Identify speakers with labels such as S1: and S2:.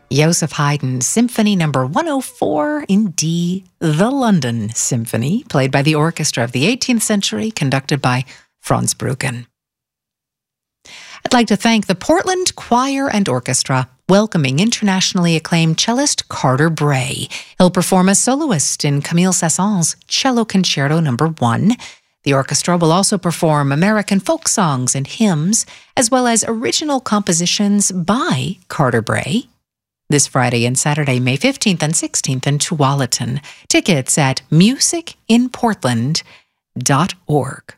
S1: Joseph Haydn, Symphony Number 104 in D, the London Symphony, played by the orchestra of the 18th century, conducted by Franz Bruggen. I'd like to thank the Portland Choir and Orchestra, welcoming internationally acclaimed cellist Carter Bray. He'll perform as soloist in Camille Saint-Saëns' Cello Concerto No. 1. The orchestra will also perform American folk songs and hymns, as well as original compositions by Carter Bray. This Friday and Saturday, May 15th and 16th in Tualatin. Tickets at musicinportland.org.